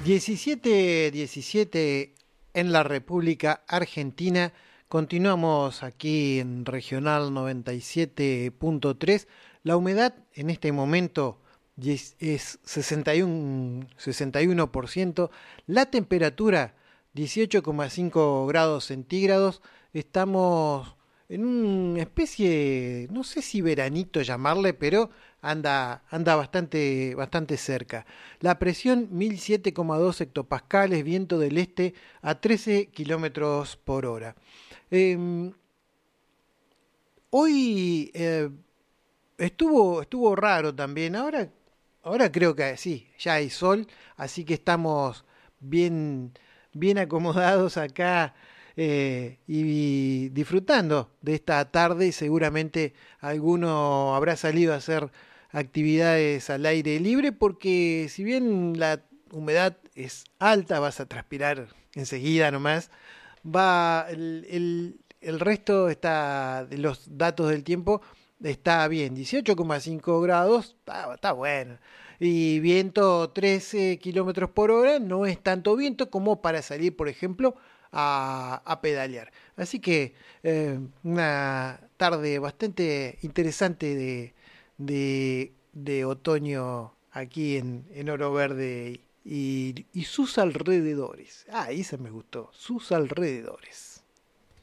17:17 en la República Argentina. Continuamos aquí en Regional 97.3. La humedad en este momento es 61%. La temperatura 18,5 grados centígrados. Estamos en una especie, no sé si veranito llamarle, pero anda bastante cerca. La presión 1007,2 hectopascales, viento del este a 13 kilómetros por hora. Eh, Hoy estuvo raro también. Ahora creo que sí, ya hay sol, así que estamos bien acomodados acá y disfrutando de esta tarde. Seguramente alguno habrá salido a hacer actividades al aire libre porque si bien la humedad es alta, vas a transpirar enseguida nomás. El resto está de los datos del tiempo está bien, 18,5 grados, está bueno. Y viento 13 kilómetros por hora, no es tanto viento como para salir, por ejemplo, a pedalear. Así que una tarde bastante interesante de otoño aquí en Oro Verde y sus alrededores. Ah, esa me gustó, sus alrededores.